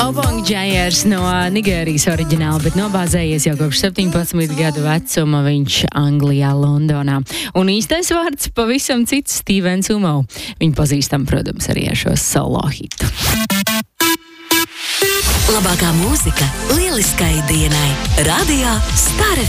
Obong Jayers no Nigērijas oriģināli, bet nobāzējies jau kopš 17 gadu vecuma viņš Anglijā, Londonā. Un īstais vārds pavisam cits - Stevens Umo. Viņu pazīstam, protams, arī ar šo solo hitu. Labākā mūzika lieliskai dienai. Radio Star